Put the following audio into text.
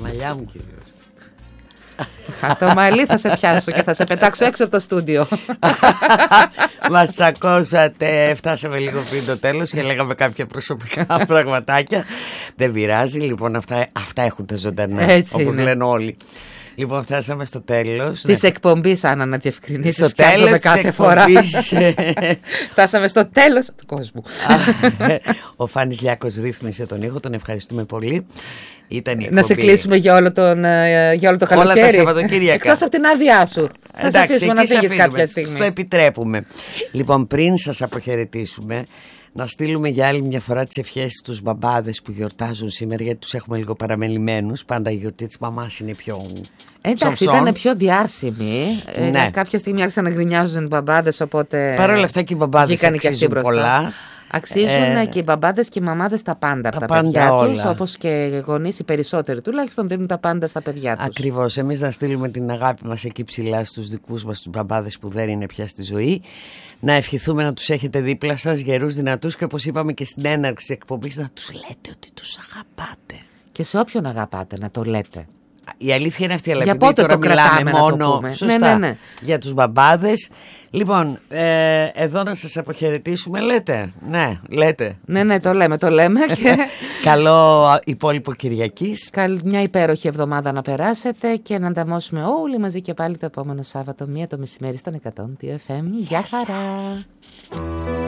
μαλλιά μου κυρίως. Αυτό μαλλί θα σε πιάσω και θα σε πετάξω έξω από το στούντιο. Μας τσακώσατε, φτάσαμε λίγο πριν το τέλος και λέγαμε κάποια προσωπικά πραγματάκια. Δεν πειράζει, λοιπόν αυτά έχουν τα ζωντανά, όπως λένε όλοι. Λοιπόν, φτάσαμε στο τέλος της εκπομπής, Άννα, να διευκρινίσεις. Στο τέλος κάθε φορά. Φτάσαμε στο τέλος του κόσμου. Ο Φάνης Λιάκος ρύθμισε τον ήχο, τον ευχαριστούμε πολύ. Να σε κλείσουμε για όλο το καλοκαίρι. Όλα τα Σαββατοκύριακα. Εκτός από την άδειά σου. Θα σε αφήσουμε να φύγεις κάποια στιγμή. Στο επιτρέπουμε. Λοιπόν, πριν σας αποχαιρετήσουμε, να στείλουμε για άλλη μια φορά τις ευχές στους μπαμπάδες που γιορτάζουν σήμερα, γιατί τους έχουμε λίγο παραμελημένους. Πάντα η γιορτή της μαμάς είναι πιο... Εντάξει, ήταν πιο διάσημη. Ναι. Κάποια στιγμή άρχισαν να γκρινιάζουν οι μπαμπάδες, οπότε. Παρ' όλα αυτά και οι μπαμπάδες αξίζουν πολλά. Αξίζουν και οι μπαμπάδες και οι μαμάδες τα πάντα από τα παιδιά τους, όπως και οι γονείς, οι περισσότεροι τουλάχιστον δίνουν τα πάντα στα παιδιά τους. Ακριβώς. Εμείς να στείλουμε την αγάπη μας εκεί ψηλά στους δικούς μας τους μπαμπάδες που δεν είναι πια στη ζωή. Να ευχηθούμε να τους έχετε δίπλα σας γερούς, δυνατούς, και όπως είπαμε και στην έναρξη της εκπομπής, να τους λέτε ότι τους αγαπάτε. Και σε όποιον αγαπάτε να το λέτε. Η αλήθεια είναι αυτή, αλλά για επειδή τώρα μιλάμε μόνο σωστά, ναι. Για τους μπαμπάδες. Λοιπόν, εδώ να σας αποχαιρετήσουμε, λέτε. Ναι, λέτε. Ναι, το λέμε και... Καλό υπόλοιπο Κυριακής. Μια υπέροχη εβδομάδα να περάσετε και να ανταμώσουμε όλοι μαζί και πάλι το επόμενο Σάββατο 1 το μεσημέρι στον 100 FM. Γεια χαρά.